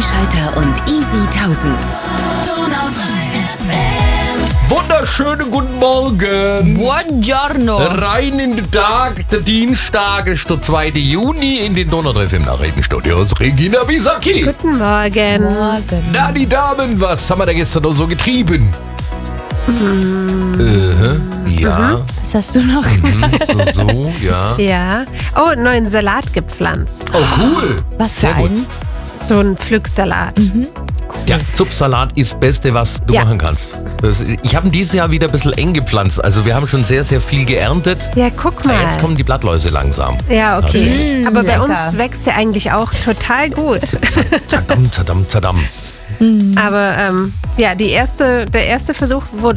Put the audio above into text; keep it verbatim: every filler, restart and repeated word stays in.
Schalter und Easy tausend. Wunderschönen guten Morgen. Buongiorno. Rein in den Tag, der Dienstag ist der zweite Juni in den Donau drei F M Nachrichtenstudios. Regina Bisaki. Guten Morgen. Morgen. Na, die Damen, was haben wir da gestern noch so getrieben? Mm. Äh, ja. Mhm. Was hast du noch? Mhm, so, so, ja. Ja. Oh, neuen Salat gepflanzt. Oh, cool. Was für Sehr gut. einen? So ein Pflücksalat. Ja, Zupfsalat ist das Beste, was du Ja. machen kannst. Das, ich habe ihn dieses Jahr wieder ein bisschen eng gepflanzt. Also wir haben schon sehr, sehr viel geerntet. Ja, guck mal. Jetzt kommen die Blattläuse langsam. Ja, okay. Tatsächlich. Aber bei lecker. uns wächst er eigentlich auch total gut. Zadam, zadam, zadam. Aber ähm, ja, die erste, der erste Versuch wurde